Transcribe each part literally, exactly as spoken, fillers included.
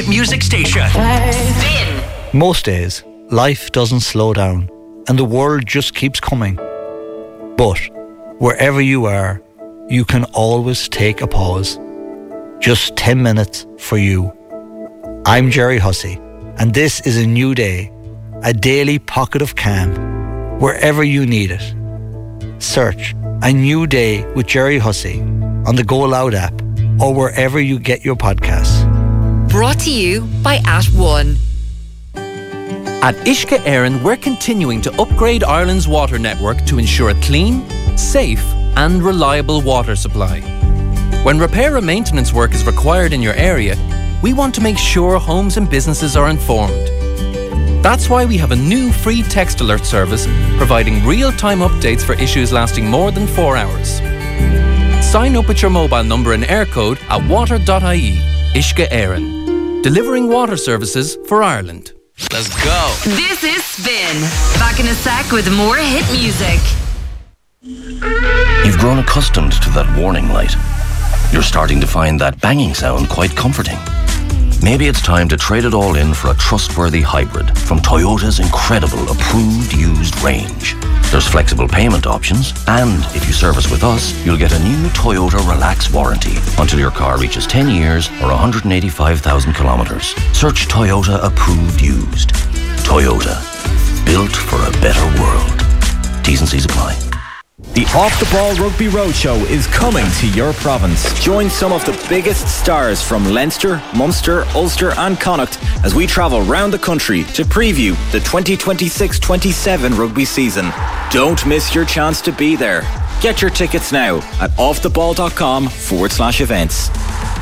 music station. Spin. Most days, life doesn't slow down and the world just keeps coming. But wherever you are, you can always take a pause. Just ten minutes for you. I'm Jerry Hussey, and this is a new day, a daily pocket of calm, wherever you need it. Search A New Day with Jerry Hussey on the Go Loud app or wherever you get your podcasts. Brought to you by At One. At Uisce Éireann, we're continuing to upgrade Ireland's water network to ensure a clean, safe and reliable water supply. When repair and maintenance work is required in your area, we want to make sure homes and businesses are informed. That's why we have a new free text alert service providing real-time updates for issues lasting more than four hours. Sign up with your mobile number and air code at water dot I E. Uisce Éireann, delivering water services for Ireland. Let's go. This is Spin. Back in a sec with more hit music. You've grown accustomed to that warning light. You're starting to find that banging sound quite comforting. Maybe it's time to trade it all in for a trustworthy hybrid from Toyota's incredible approved used range. There's flexible payment options, and if you service with us, you'll get a new Toyota Relax warranty until your car reaches ten years or one hundred eighty-five thousand kilometres. Search Toyota approved used. Toyota, built for a better world. T's and C's apply. The Off the Ball Rugby Roadshow is coming to your province. Join some of the biggest stars from Leinster, Munster, Ulster and Connacht as we travel round the country to preview the twenty twenty-six twenty-seven rugby season. Don't miss your chance to be there. Get your tickets now at offtheball.com forward slash events.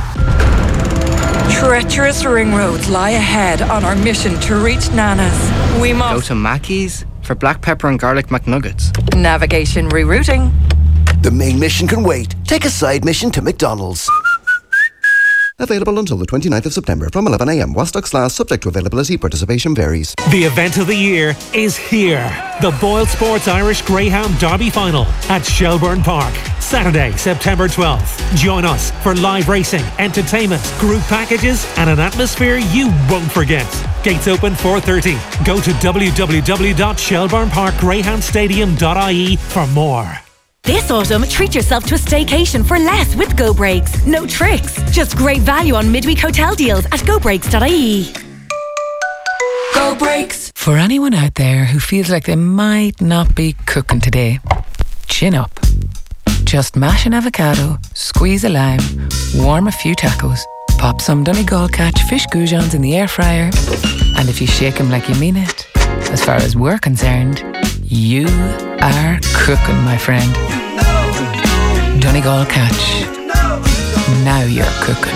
Treacherous ring roads lie ahead on our mission to reach Nana's. We must go to Mackey's for black pepper and garlic McNuggets. Navigation rerouting. The main mission can wait. Take a side mission to McDonald's. Available until the twenty-ninth of September from eleven a.m. While stocks last, subject to availability, participation varies. The event of the year is here. The Boyle Sports Irish Greyhound Derby Final at Shelbourne Park. Saturday, September twelfth. Join us for live racing, entertainment, group packages and an atmosphere you won't forget. Gates open four thirty. Go to w w w dot shelbourne park greyhound stadium dot I E for more. This autumn, treat yourself to a staycation for less with Go Breaks. No tricks, just great value on midweek hotel deals at go breaks dot I E. Go Breaks. For anyone out there who feels like they might not be cooking today, chin up. Just mash an avocado, squeeze a lime, warm a few tacos, pop some Donegal catch fish goujons in the air fryer, and if you shake them like you mean it, as far as we're concerned, you are cooking, my friend. Donegal catch. Now you're cooking.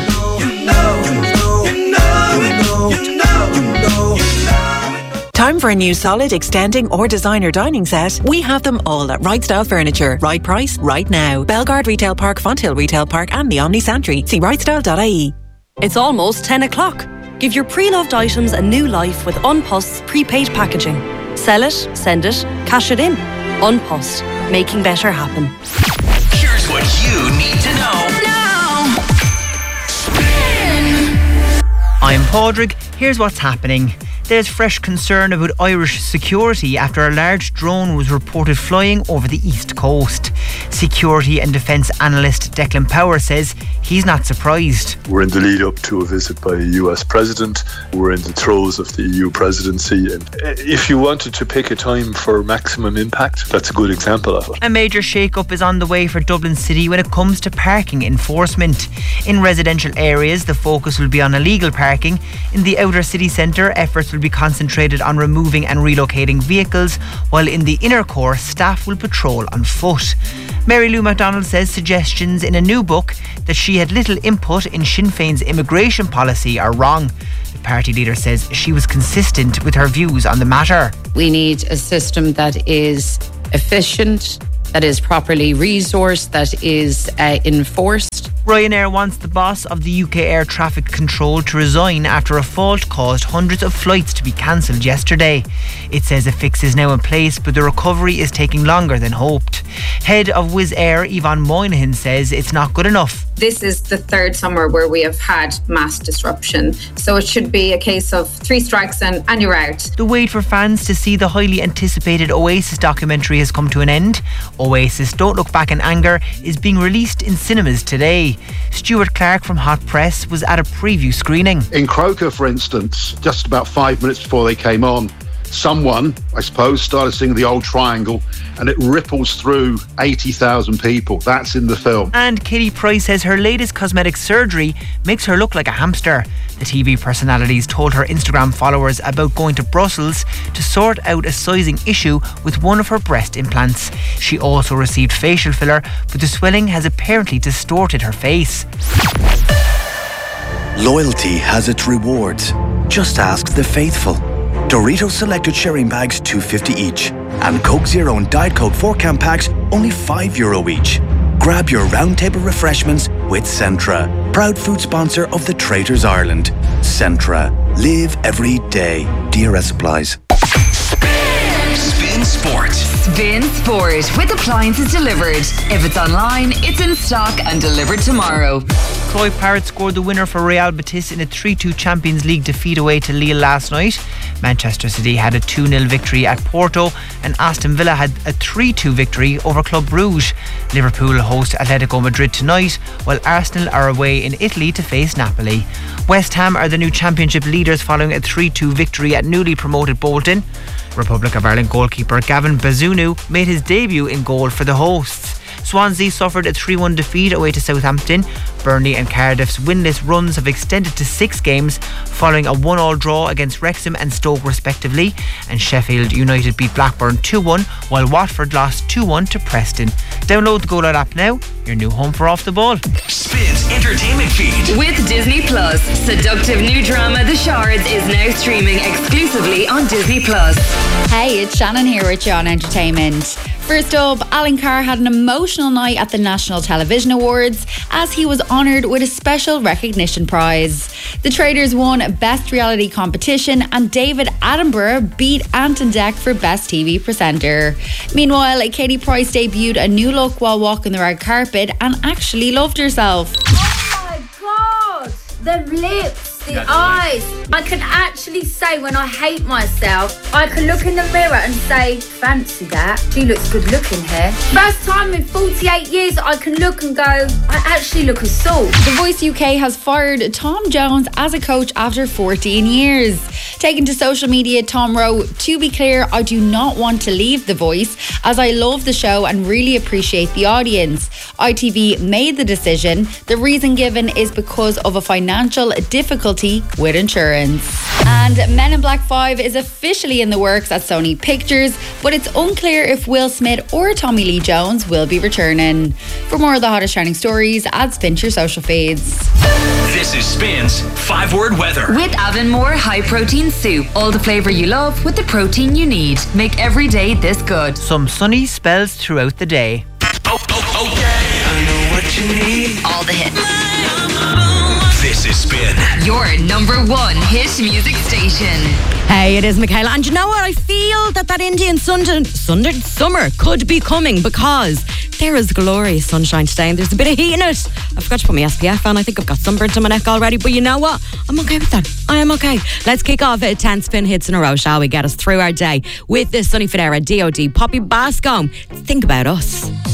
Time for a new solid, extending or designer dining set? We have them all at Right Style Furniture. Right price, right now. Belgard Retail Park, Fonthill Retail Park and the Omni Santry. See right style dot I E. It's almost ten o'clock. Give your pre-loved items a new life with Unpost's prepaid packaging. Sell it, send it, cash it in. Unpost, making better happen. Here's what you need to know now. Spin. I'm Padraig. Here's what's happening. There's fresh concern about Irish security after a large drone was reported flying over the east coast. Security and defence analyst Declan Power says he's not surprised. We're in the lead up to a visit by a U S president. We're in the throes of the E U presidency. And if you wanted to pick a time for maximum impact, that's a good example of it. A major shake-up is on the way for Dublin City when it comes to parking enforcement. In residential areas, the focus will be on illegal parking. In the outer city centre, efforts will be concentrated on removing and relocating vehicles, while in the inner core, staff will patrol on foot. Mary Lou MacDonald says suggestions in a new book that she had little input in Sinn Féin's immigration policy are wrong. The party leader says she was consistent with her views on the matter. We need a system that is efficient, that is properly resourced, that is uh, enforced. Ryanair wants the boss of the U K air traffic control to resign after a fault caused hundreds of flights to be cancelled yesterday. It says a fix is now in place, but the recovery is taking longer than hoped. Head of Wizz Air, Yvonne Moynihan, says it's not good enough. This is the third summer where we have had mass disruption, so it should be a case of three strikes and, and you're out. The wait for fans to see the highly anticipated Oasis documentary has come to an end. Oasis, Don't Look Back in Anger, is being released in cinemas today. Stuart Clark from Hot Press was at a preview screening. In Croker, for instance, just about five minutes before they came on, someone, I suppose, started singing The Old Triangle, and it ripples through eighty thousand people. That's in the film. And Katie Price says her latest cosmetic surgery makes her look like a hamster. The T V personalities told her Instagram followers about going to Brussels to sort out a sizing issue with one of her breast implants. She also received facial filler, but the swelling has apparently distorted her face. Loyalty has its rewards. Just ask the faithful. Doritos selected sharing bags two dollars fifty each, and Coke Zero and Diet Coke four can packs only five euro each. Grab your roundtable refreshments with Centra, proud food sponsor of the Traitors Ireland. Centra, live every day. D R S supplies. Spin Sport. Spin Sport with appliances delivered. If it's online, it's in stock and delivered tomorrow. Troy Parrott scored the winner for Real Betis in a three two Champions League defeat away to Lille last night. Manchester City had a two nil victory at Porto, and Aston Villa had a three two victory over Club Brugge. Liverpool host Atletico Madrid tonight, while Arsenal are away in Italy to face Napoli. West Ham are the new Championship leaders following a three two victory at newly promoted Bolton. Republic of Ireland goalkeeper Gavin Bazunu made his debut in goal for the hosts. Swansea suffered a three one defeat away to Southampton. Burnley and Cardiff's winless runs have extended to six games following a one all draw against Wrexham and Stoke respectively, and Sheffield United beat Blackburn two one, while Watford lost two one to Preston. Download the Go Loud app now, your new home for Off the Ball. Spins entertainment feed. With Disney Plus, seductive new drama The Shards is now streaming exclusively on Disney Plus. Hey, it's Shannon here with you on Entertainment. First up, Alan Carr had an emotional night at the National Television Awards as he was honoured with a special recognition prize. The Traders won Best Reality Competition, and David Attenborough beat Anton Deck for Best T V Presenter. Meanwhile, Katie Price debuted a new look while walking the red carpet and actually loved herself. Oh my God! The lips, the eyes. I can actually say when I hate myself, I can look in the mirror and say, fancy that. She looks good looking here. First time in forty-eight years I can look and go, I actually look a salt. The Voice U K has fired Tom Jones as a coach after fourteen years. Taken to social media, Tom wrote, "To be clear, I do not want to leave The Voice as I love the show and really appreciate the audience. I T V made the decision. The reason given is because of a financial difficulty with insurance." And Men in Black five is officially in the works at Sony Pictures, but it's unclear if Will Smith or Tommy Lee Jones will be returning. For more of the hottest trending stories, add Spin to your social feeds. This is Spin's five word weather. With Avonmore High Protein Soup. All the flavour you love with the protein you need. Make every day this good. Some sunny spells throughout the day. Oh, oh, okay. I know what you need. All the hits. This is Spin. Your number one hit music station. Hey, it is Michaela. And you know what? I feel that that Indian sun- sun- summer could be coming because there is glorious sunshine today and there's a bit of heat in it. I forgot to put my S P F on. I think I've got sunburnt on my neck already. But you know what? I'm okay with that. I am okay. Let's kick off at ten spin hits in a row, shall we? Get us through our day with this Sunny Federa, D O D, Poppy Bascombe. Think about us.